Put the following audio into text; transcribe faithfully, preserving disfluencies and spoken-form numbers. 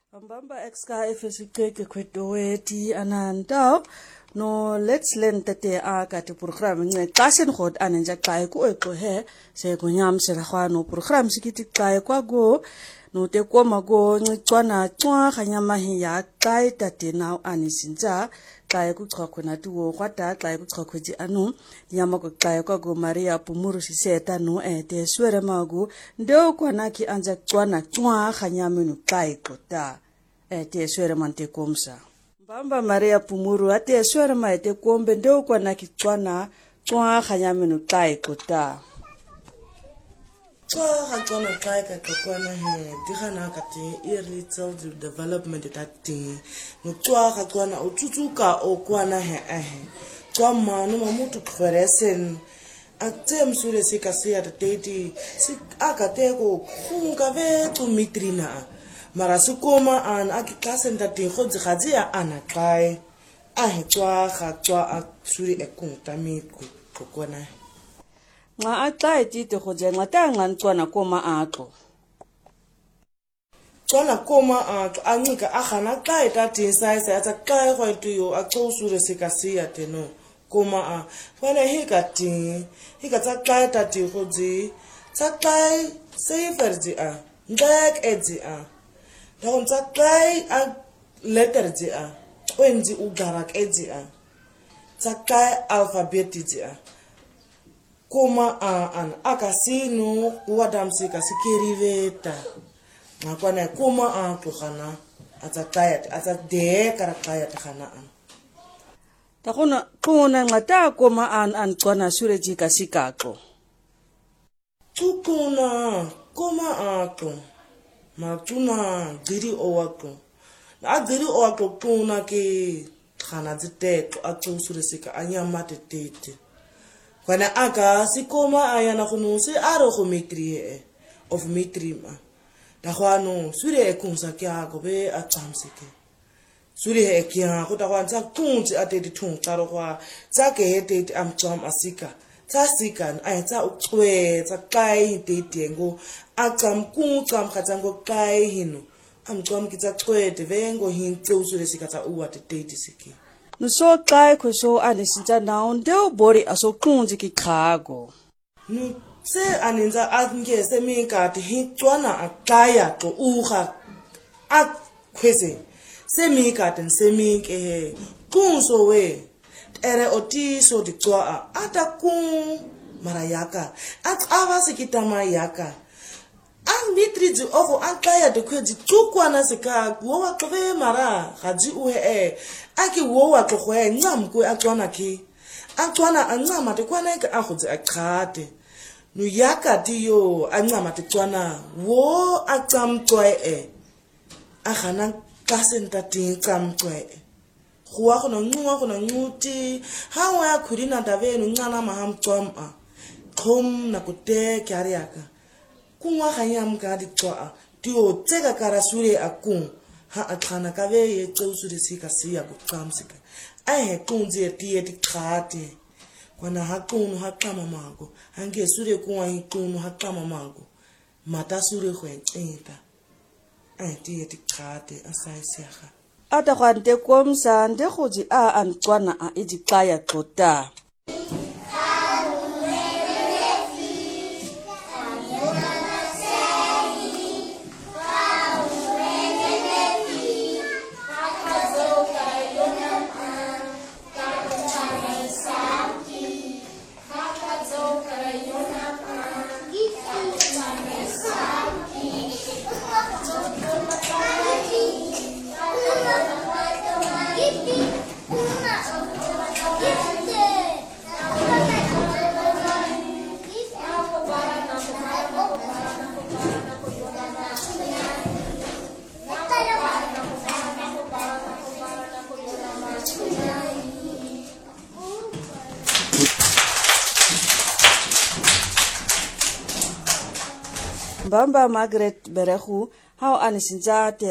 Mbamba exka efesikeke kwetoweti anantao no let's learn tate a ka te program nge klasen god anenja kai ku eko he se ko nyam se ra no program sikiti kai kwa go no te ko mago ngi tswana tswa khanyama hi ya kai tate now anisinja kai ku tswa khona tuo kwata kai ku tswa khoji anu nyama ko kai kwa go Maria Pumuru si seta no e te swere mago ndo kwana ki anja tswana tswa khanyama no kai kota e te swere mante komsa Mbamba Maria Pumuru ate swere ma te kombe ndo kwana ki tswana tswa khanyama no kai kota Tswa ga tswana kai ka kwana he di gana ka te early childhood development ta te no tswa ga tswana o tsutsuka o kwana he eh tswa mano mamutu khweresen a tem sure se ka se ya te ti si aka te ko khunga ve tu mitrina mara se koma an a ki klasen ta te go tsi ya ana kai a he tswa ga tswa a sure e kunta mi ko kwana nga atla etite go je nga ta nga ntswana koma atlo tswana koma atlo anika a gana ka eta te sai sai tsa ka go itu yo a tsosure se ka se ya te no koma a fana he ka ti he ka tsa ka eta te go je tsa ka se ferdi a ngak edzi a da go tsa ka a letter ji a wenzi u garak edzi a tsa ka alphabet ji a Koma a an akasino wadam se ka sikiriveta ngakwana koma a tlogana atsa tayat atsa de kara tayat khana an ta gona tsona ngata koma an an tswana sure ji ka sikatlo tsukuna koma a tlo ma tsuna diri owatlo na diri owatlo tsuna ke khana dzitetlo a tsusure se ka anyama tetete Kwana aka sikoma ayana khunu se aro khometrie of metrima da khwano sure e kunsa kya go be a tsamsike sure e kya go ta kwanza kunti ate di thung tsaro kwa tsa ke hete am tsam asika tsa sikan ai tsa ucwe tsa kai te tengo a tsam ku tsam khatsango kai hinu am tsam ki tsa cwe te vengo hin tsu sure sika tsa uwa te te siki no so kai ko so anisinja now ndo body aso kunji ki khago no se aninza atnge se minka ti hitwana akaya to uha a kwese se minka ten se minke kunso we ere oti so di tswa ata kun marayaka at ava sikitama yaka ang mitrizi ofo akaya de kwezi tsukwana sika wo wa tlobe mara gaji o he aki wo wa tlogwe ncam ko a tswana ki a tswana a ncama te kwana ka a gotse a qhate no yaka ti yo a ncama te tswana wo a tsamtswe e a gana ka senta ting tsamtswe go wa go no nngwa go no nnuti ha wa ya khudina daveno ncana mahamtswam a khom na kote kyari yaka Kunwa khanyam ka di tswa ti o tseka kara sure akung ha atlana ka ve ye tsosure sika siya ku tsamsika ai he kunzi e ti e ti khate kwana ha kunu ha kama mago hange sure kuwa hi kunu ha kama mago mata sure go entita ai ti e ti khate asai siya ata kwante komsa nde goji a an tswana a ejikaya tota Mbamba Margaret Berehu how anisinja